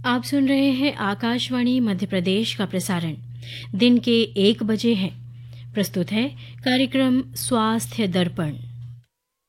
आप सुन रहे हैं आकाशवाणी मध्य प्रदेश का प्रसारण। दिन के 1 बजे है। प्रस्तुत है कार्यक्रम स्वास्थ्य दर्पण।